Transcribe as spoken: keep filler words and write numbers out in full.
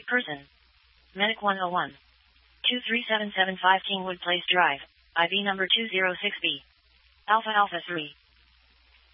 Person. Medic one oh one. two three seven seven five Kingwood Place Drive, I B number two zero six B. Alpha Alpha three.